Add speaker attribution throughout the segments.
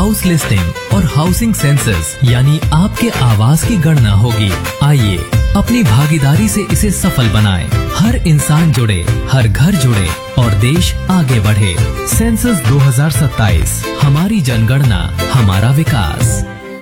Speaker 1: House listing और housing census यानी आपके आवास की गणना होगी। आइए अपनी भागीदारी से इसे सफल बनाएं। हर इंसान जुड़े, हर घर जुड़े और देश आगे बढ़े। सेंसस 2027, हमारी जनगणना, हमारा विकास।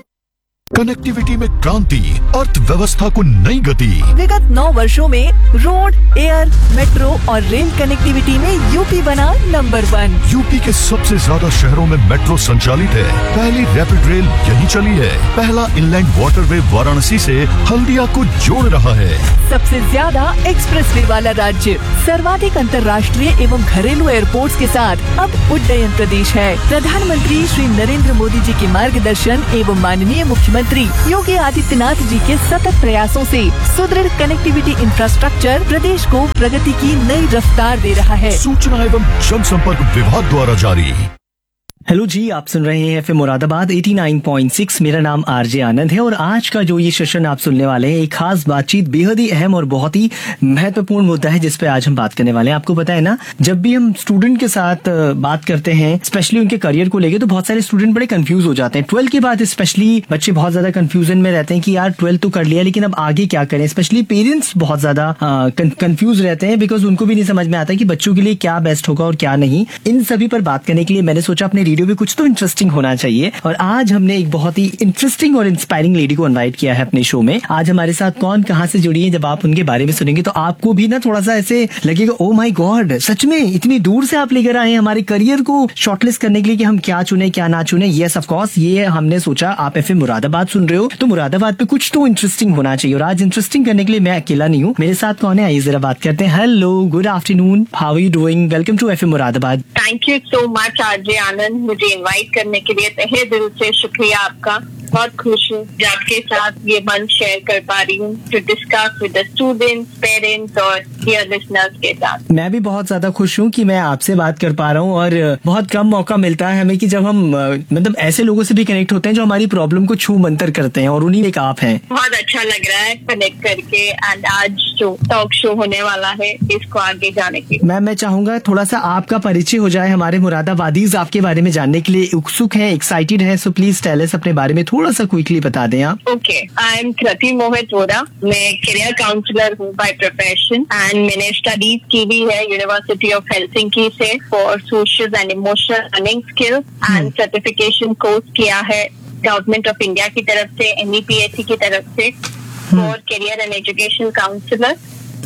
Speaker 2: कनेक्टिविटी में क्रांति, अर्थव्यवस्था को नई गति।
Speaker 3: विगत 9 वर्षों में रोड, एयर, मेट्रो और रेल कनेक्टिविटी में यूपी बना नंबर 1।
Speaker 2: यूपी के सबसे ज्यादा शहरों में मेट्रो संचालित है। पहली रैपिड रेल यहीं चली है। पहला इनलैंड वाटरवे वाराणसी से हल्दिया को जोड़ रहा है।
Speaker 3: सबसे ज्यादा एक्सप्रेसवे वाला राज्य, सर्वाधिक अंतर्राष्ट्रीय एवं घरेलू एयरपोर्ट्स के साथ अब उड्डयन प्रदेश है। प्रधानमंत्री श्री नरेंद्र मोदी जी के मार्गदर्शन एवं माननीय मुख्यमंत्री योगी आदित्यनाथ जी के सतत प्रयासों से सुदृढ़ कनेक्टिविटी इंफ्रास्ट्रक्चर प्रदेश को प्रगति की नई रफ्तार दे रहा है।
Speaker 2: सूचना एवं जनसंपर्क विभाग द्वारा जारी।
Speaker 4: हेलो जी, आप सुन रहे हैं एफएम मुरादाबाद 89.6। मेरा नाम आरजे आनंद है और आज का जो ये सेशन आप सुनने वाले हैं, एक खास बातचीत, बेहद ही अहम और बहुत ही महत्वपूर्ण मुद्दा है जिस पे आज हम बात करने वाले हैं। आपको पता है ना, जब भी हम स्टूडेंट के साथ बात करते हैं, स्पेशली उनके करियर को लेके, तो बहुत सारे स्टूडेंट बड़े कंफ्यूज हो जाते हैं। 12 के बाद स्पेशली बच्चे बहुत ज्यादा कंफ्यूजन में रहते हैं कि यार 12 तो कर लिया, लेकिन अब आगे क्या करें। स्पेशली पेरेंट्स बहुत ज्यादा कंफ्यूज रहते हैं, बिकॉज उनको भी नहीं समझ में आता कि बच्चों के लिए क्या बेस्ट होगा और क्या नहीं। इन सभी पर बात करने के लिए मैंने सोचा अपने रेडियो पे कुछ तो इंटरेस्टिंग होना चाहिए, और आज हमने एक बहुत ही इंटरेस्टिंग और इंस्पायरिंग लेडी को इनवाइट किया है अपने शो में। आज हमारे साथ कौन कहां से जुड़ी है, जब आप उनके बारे में सुनेंगे तो आपको भी ना थोड़ा सा ऐसे लगेगा, ओ माय गॉड, सच में इतनी दूर से आप लेकर आए हैं हमारे करियर को शॉर्टलिस्ट करने के लिए कि हम क्या चुने क्या ना चुने। यस ऑफ कोर्स, ये हमने सोचा आप एफएम मुरादाबाद सुन रहे हो तो मुरादाबाद पे कुछ तो इंटरेस्टिंग होना चाहिए, और आज इंटरेस्टिंग करने के लिए मैं अकेला नहीं हूँ, मेरे साथ कौन है, आइए जरा बात करते हैं। Hello, good afternoon, how are you doing? Welcome to FM Moradabad.
Speaker 5: Thank you so much RJ आनंद, मुझे इनवाइट करने के लिए तहे दिल से शुक्रिया आपका। बहुत खुश हूँ कि आपके साथ ये मंच शेयर कर पा रही हूँ to discuss with the students, parents और डियर लिसनर्स के साथ।
Speaker 4: मैं भी बहुत ज्यादा खुश हूँ कि मैं आपसे बात कर पा रहा हूँ, और बहुत कम मौका मिलता है हमें कि जब हम मतलब ऐसे लोगों से भी कनेक्ट होते हैं जो हमारी प्रॉब्लम को छू मंतर करते हैं, और उन्हीं एक आप हैं।
Speaker 5: बहुत अच्छा लग रहा है कनेक्ट करके, एंड आज जो टॉक शो होने वाला है इसको आगे जाने के लिए
Speaker 4: मैं चाहूंगा थोड़ा सा आपका परिचय हो जाए। हमारे मुरादाबादीज आपके बारे में जानने के लिए उत्सुक हैं, एक्साइटेड हैं, सो प्लीज टेल अस अपने बारे में थोड़ा सा क्विकली बता दें आप।
Speaker 5: ओके, आई एम कृति मोहित वोरा, मैं करियर काउंसलर हूँ बाय प्रोफेशन, एंड मैंने स्टडीज की भी है यूनिवर्सिटी ऑफ हेलसिंकी से for social and emotional learning skills, and certification course किया है गवर्नमेंट ऑफ इंडिया की तरफ से, NEPSC की तरफ से for career and education counsellor,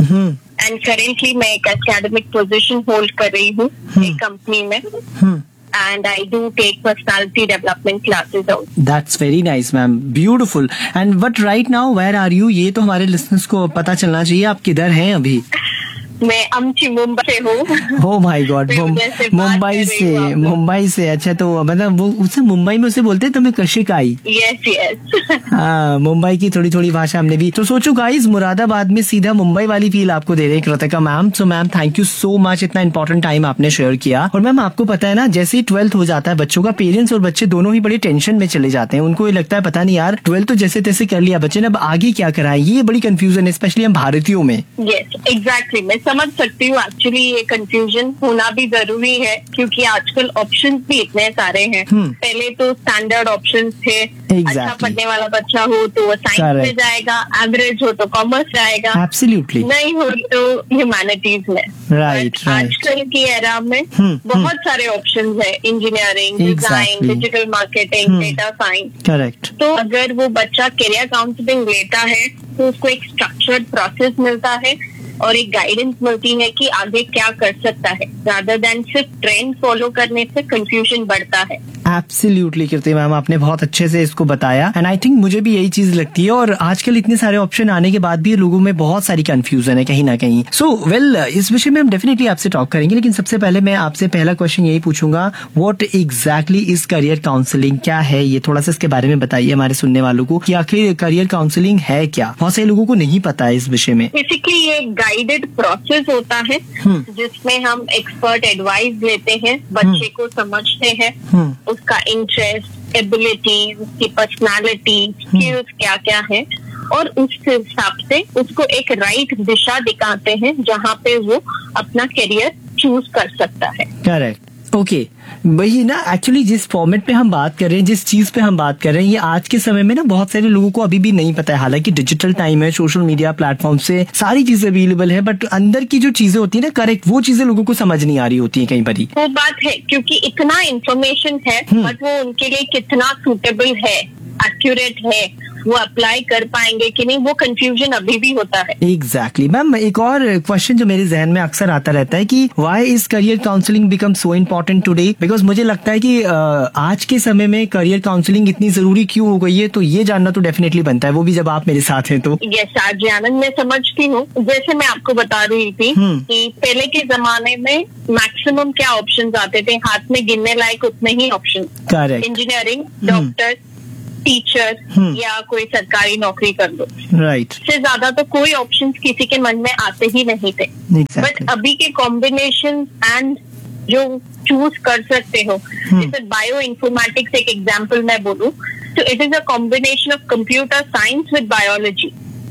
Speaker 5: and currently मैं एक एकेडमिक पोजीशन होल्ड कर रही हूँ एक कंपनी में, and I do take personality development classes also.
Speaker 4: That's very nice, ma'am. Beautiful. And but right now, where are you? ये तो हमारे listeners को पता चलना चाहिए, आप किधर हैं अभी?
Speaker 5: मैं अमची मुंबई से हूँ।
Speaker 4: Oh my God, मुंबई से। अच्छा, तो मतलब वो उसे मुंबई में उसे बोलते हैं तुम्हें कशिक आई?
Speaker 5: Yes yes.
Speaker 4: हाँ, मुंबई की थोड़ी थोड़ी भाषा हमने भी। तो सोचो गाइस, मुरादाबाद में सीधा मुंबई वाली फील आपको दे रहे हैं Kritika ma'am. So ma'am, thank you so much, इतना इंपॉर्टेंट टाइम आपने शेयर किया। और मैम, आपको पता है ना, जैसे ही 12th हो जाता है बच्चों का, पेरेंट्स और बच्चे दोनों ही बड़े टेंशन में चले जाते हैं। उनको ये लगता है पता नहीं यार 12th तो जैसे तैसे कर लिया बच्चे ने, अब आगे क्या कराएं। ये बड़ी कंफ्यूजन है, स्पेशली हम भारतीयों में।
Speaker 5: यस एग्जैक्टली, मैं समझ सकती हूँ। एक्चुअली ये कंफ्यूजन होना भी जरूरी है, क्योंकि आजकल ऑप्शंस भी इतने सारे हैं। पहले तो स्टैंडर्ड ऑप्शंस थे। अच्छा पढ़ने वाला बच्चा हो तो वो साइंस में जाएगा, एवरेज हो तो कॉमर्स जाएगा,
Speaker 4: एब्सोल्युटली
Speaker 5: नहीं हो तो ह्यूमैनिटीज में।
Speaker 4: राइट।
Speaker 5: आजकल की एरा में बहुत सारे ऑप्शंस है, engineering, design, digital marketing, data science.
Speaker 4: Correct.
Speaker 5: तो अगर वो बच्चा करियर काउंसलिंग लेता है तो उसको एक स्ट्रक्चर्ड प्रोसेस मिलता है और एक गाइडेंस मिलती है कि आगे क्या कर सकता है, रादर देन सिर्फ ट्रेंड फॉलो करने से कंफ्यूजन बढ़ता है।
Speaker 4: एब्सोल्युटली कृति मैम, आपने बहुत अच्छे से इसको बताया, एंड आई थिंक मुझे भी यही चीज लगती है। और आजकल इतने सारे ऑप्शन आने के बाद भी लोगों में बहुत सारी कंफ्यूजन है कहीं ना कहीं। सो वेल, इस विषय में हम डेफिनेटली आपसे टॉक करेंगे, लेकिन सबसे पहले मैं आपसे पहला क्वेश्चन यही पूछूंगा, what exactly is career counselling? क्या है ये? थोड़ा सा इसके बारे में बताइए हमारे सुनने वालों को कि आखिर करियर काउंसलिंग है क्या। बहुत सारे लोगों को नहीं पता है इस विषय में।
Speaker 5: बेसिकली ये गाइडेड प्रोसेस होता है जिसमें हम एक्सपर्ट एडवाइस लेते हैं, बच्चे को समझते हैं, उसका इंटरेस्ट, एबिलिटी, उसकी पर्सनालिटी, स्किल्स क्या क्या है, और उस हिसाब से उसको एक राइट दिशा दिखाते हैं जहाँ पे वो अपना करियर चूज कर सकता है।
Speaker 4: करेक्ट। ओके, वही ना, एक्चुअली जिस फॉर्मेट पे हम बात कर रहे हैं, जिस चीज पे हम बात कर रहे हैं, ये आज के समय में ना बहुत सारे लोगों को अभी भी नहीं पता है। हालांकि डिजिटल टाइम है, सोशल मीडिया प्लेटफॉर्म से सारी चीजें अवेलेबल है, बट अंदर की जो चीजें होती है ना, करेक्ट, वो चीजें लोगों को समझ नहीं आ रही होती है कहीं पर ही।
Speaker 5: वो बात है, क्योंकि इतना इंफॉर्मेशन है, बट वो उनके लिए कितना सूटेबल है, एक्यूरेट है, वो अप्लाई कर पाएंगे कि नहीं, वो कंफ्यूजन अभी भी होता है।
Speaker 4: एग्जैक्टली मैम, एक और क्वेश्चन जो मेरे जहन में अक्सर आता रहता है कि why is career counselling become so important today, because मुझे लगता है कि आज के समय में करियर काउंसलिंग इतनी जरूरी क्यों हो गई है, तो ये जानना तो डेफिनेटली बनता है, वो भी जब आप मेरे साथ हैं तो।
Speaker 5: यस आरजे आनंद, मैं समझती हूँ। जैसे मैं आपको बता रही थी कि पहले के जमाने में मैक्सिमम क्या ऑप्शंस आते थे, हाथ में गिनने लायक उतने ही option.
Speaker 4: Correct.
Speaker 5: Engineering, doctor, teacher या कोई सरकारी नौकरी कर दो,
Speaker 4: राइट।
Speaker 5: से ज्यादा तो कोई ऑप्शंस किसी के मन में आते ही नहीं थे। बट अभी के कॉम्बिनेशन एंड जो चूज कर सकते हो, जैसे बायो इन्फॉर्मेटिक्स एक एग्जांपल मैं बोलूं तो it is a combination of computer science with biology.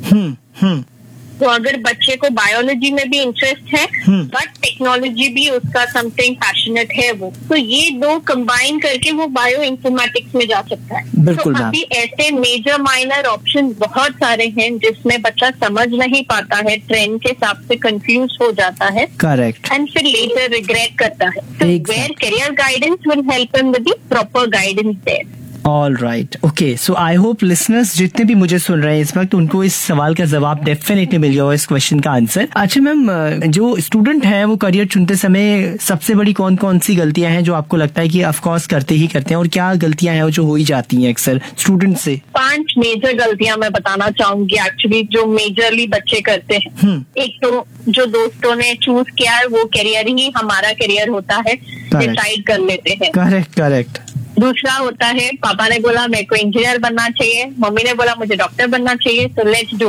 Speaker 5: तो अगर बच्चे को बायोलॉजी में भी इंटरेस्ट है बट टेक्नोलॉजी भी उसका समथिंग पैशनेट है, वो तो ये दो कंबाइन करके वो बायो इन्फॉर्मेटिक्स में जा सकता है।
Speaker 4: बिल्कुल।
Speaker 5: तो अभी ऐसे मेजर माइनर ऑप्शन बहुत सारे हैं जिसमें बच्चा समझ नहीं पाता है, ट्रेंड के हिसाब से कंफ्यूज हो जाता है,
Speaker 4: करेक्ट,
Speaker 5: एंड फिर लेटर रिग्रेट करता है। तो where career guidance will help him with the proper guidance there.
Speaker 4: All right, okay, so I hope listeners जितने भी मुझे सुन रहे हैं इस वक्त, उनको इस सवाल का जवाब डेफिनेटली मिल गया हो, इस क्वेश्चन का आंसर। अच्छा मैम, जो स्टूडेंट है वो करियर चुनते समय सबसे बड़ी कौन कौन सी गलतियां हैं जो आपको लगता है कि ऑफ कोर्स करते ही करते हैं, और क्या गलतियां हैं जो हो ही जाती हैं अक्सर स्टूडेंट से?
Speaker 5: 5 मेजर गलतियां मैं बताना चाहूंगी एक्चुअली, जो मेजरली बच्चे करते हैं। एक तो जो दोस्तों ने चूज किया है वो करियर ही हमारा करियर होता है, डिसाइड कर लेते हैं।
Speaker 4: करेक्ट।
Speaker 5: दूसरा होता है, पापा ने बोला मेरे को इंजीनियर बनना चाहिए, मम्मी ने बोला मुझे डॉक्टर बनना चाहिए, तो लेट्स डू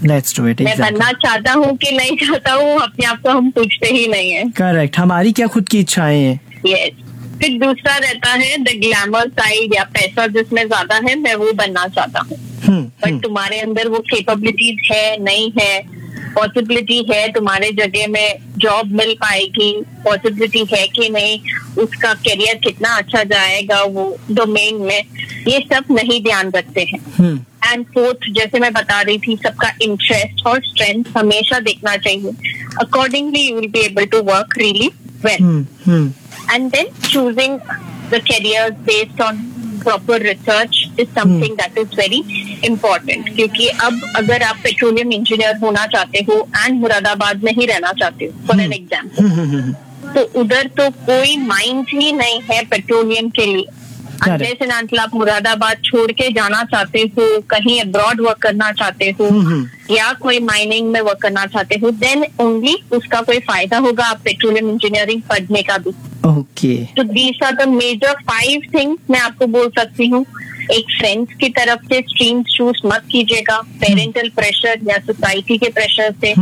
Speaker 5: इट। मैं बनना चाहता हूँ कि नहीं चाहता हूँ, अपने आप को हम पूछते ही नहीं है।
Speaker 4: करेक्ट, हमारी क्या खुद की इच्छाएं हैं।
Speaker 5: यस। फिर दूसरा रहता है द ग्लैमर साइड, या पैसा जिसमें ज्यादा है मैं वो बनना चाहता हूँ, बट तुम्हारे अंदर वो कैपेबिलिटीज है नहीं है, पॉसिबिलिटी है तुम्हारे जगह में जॉब मिल पाएगी, पॉसिबिलिटी है कि नहीं, उसका करियर कितना अच्छा जाएगा वो डोमेन में, ये सब नहीं ध्यान रखते हैं। एंड फोर्थ, जैसे मैं बता रही थी, सबका इंटरेस्ट और स्ट्रेंथ हमेशा देखना चाहिए। Accordingly you will be able to work really well. And then choosing the career based on proper research is something that is very important, क्योंकि अब अगर आप पेट्रोलियम इंजीनियर होना चाहते हो एंड मुरादाबाद में ही रहना चाहते हो फॉर एन एग्जाम्पल, तो उधर तो कोई माइंस ही नहीं है पेट्रोलियम के लिए। अनलेस एंड अंटिल आप मुरादाबाद छोड़ के जाना चाहते हो, कहीं अब्रॉड वर्क करना चाहते हो या कोई माइनिंग में वर्क करना चाहते हो, देन ओनली उसका कोई फायदा होगा आप पेट्रोलियम इंजीनियरिंग पढ़ने का भी।
Speaker 4: ओके,
Speaker 5: तो these are the major 5 things मैं आपको बोल सकती हूँ। एक फ्रेंड्स की तरफ से स्ट्रीम चूज मत कीजिएगा, पेरेंटल प्रेशर या सोसाइटी के प्रेशर से।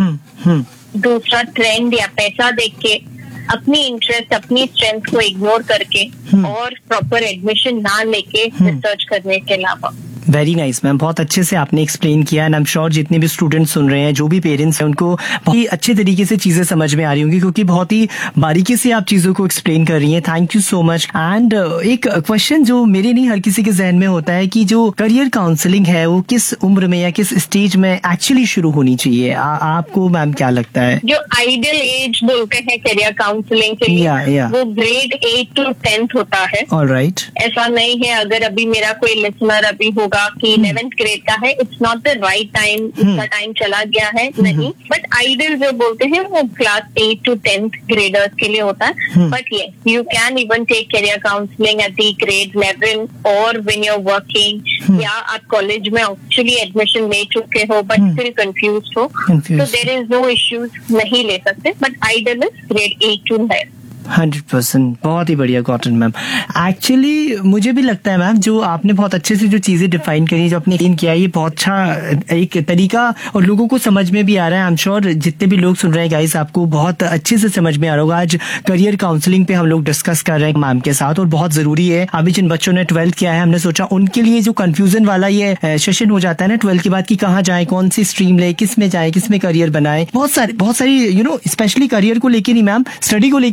Speaker 5: दूसरा, ट्रेंड या पैसा देख के, अपनी इंटरेस्ट अपनी स्ट्रेंथ को इग्नोर करके और प्रॉपर एडमिशन ना लेके रिसर्च करने के अलावा।
Speaker 4: वेरी नाइस मैम, बहुत अच्छे से आपने एक्सप्लेन किया, एंड आई एम श्योर जितने भी स्टूडेंट्स सुन रहे हैं, जो भी पेरेंट्स हैं, उनको बहुत ही अच्छे तरीके से चीजें समझ में आ रही होंगी, क्योंकि बहुत ही बारीकी से आप चीजों को एक्सप्लेन कर रही हैं। Thank you so much. And एक क्वेश्चन जो मेरे नहीं हर किसी के जहन में होता है कि जो करियर काउंसलिंग है वो किस उम्र में या किस स्टेज में एक्चुअली शुरू होनी चाहिए? आपको मैम क्या लगता है?
Speaker 5: जो आइडियल एज बोलते हैं करियर काउंसलिंग के लिए, वो ग्रेड 8 to 10th होता है।
Speaker 4: ऑलराइट।
Speaker 5: ऐसा नहीं है अगर अभी मेरा कोई लिसनर अभी होगा कि 11th ग्रेड का है, it's not the right time, इसका टाइम चला गया है, नहीं। बट आइडियल जो बोलते हैं वो क्लास 8 to 10th ग्रेडर्स के लिए होता है। But yes, you can even take career counselling at the grade 11 और व्हेन यू आर वर्किंग, या आप कॉलेज में एक्चुअली एडमिशन ले चुके हो बट स्टिल कंफ्यूज हो, तो देयर इज नो इश्यूज, नहीं ले सकते। But ideal is grade 8 to 9।
Speaker 4: 100%, बहुत ही बढ़िया कॉटन मैम। एक्चुअली मुझे भी लगता है मैम, जो आपने बहुत अच्छे से जो चीजें डिफाइन करी, जो आपने इन किया, ये बहुत अच्छा एक तरीका और लोगों को समझ में भी आ रहा है। आई एम श्योर जितने भी लोग सुन रहे हैं गाइस, आपको बहुत अच्छे से समझ में आ रहा होगा। आज करियर काउंसलिंग पे हम लोग डिस्कस कर रहे हैं मैम के साथ, और बहुत जरूरी है। अभी जिन बच्चों ने 12th किया है, हमने सोचा उनके लिए जो कंफ्यूजन वाला ये सेशन हो जाता है ना 12th के बाद, कि कहाँ जाए, कौन सी स्ट्रीम ले, किस में जाए, किस में करियर बनाए, बहुत सारी स्पेशली करियर को लेके नहीं मैम, स्टडी को लेके भी बहुत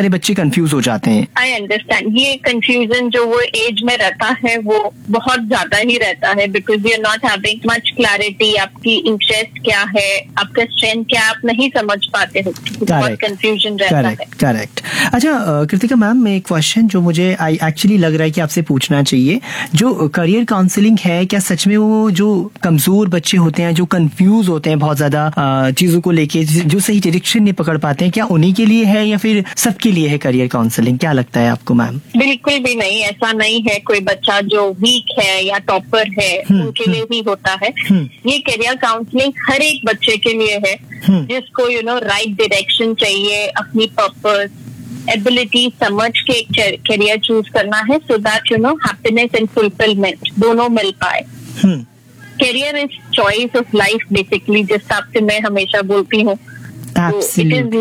Speaker 4: सारे बच्चे कंफ्यूज हो जाते हैं।
Speaker 5: आई अंडरस्टैंड, ये कंफ्यूजन जो वो एज में रहता है वो बहुत ज्यादा ही रहता है, because you are not having much clarity, आपकी इंटरेस्ट क्या है, आपका स्ट्रेंथ क्या, आप नहीं समझ पाते हो, बहुत कंफ्यूजन रहता है।
Speaker 4: करेक्ट। अच्छा कृतिका मैम, एक क्वेश्चन जो मुझे एक्चुअली लग रहा है कि आपसे पूछना चाहिए, जो करियर काउंसलिंग है, क्या सच में वो जो कमजोर बच्चे होते हैं, जो कंफ्यूज होते हैं बहुत ज्यादा चीजों को लेके, जो सही डायरेक्शन नहीं पकड़ पाते हैं, क्या उन्हीं के लिए है या फिर सबके लिए है करियर काउंसलिंग? क्या लगता है आपको मैम?
Speaker 5: बिल्कुल भी नहीं, ऐसा नहीं है कोई बच्चा जो वीक है या टॉपर है उनके लिए ही होता है। ये करियर काउंसलिंग हर एक बच्चे के लिए है जिसको राइट डायरेक्शन चाहिए, अपनी पर्पस एबिलिटी समझ के एक करियर चूज करना है, so that happiness and fulfilment दोनों मिल पाए। Career is choice of life basically, जिस हिसाब से मैं हमेशा बोलती हूँ।
Speaker 4: Absolutely.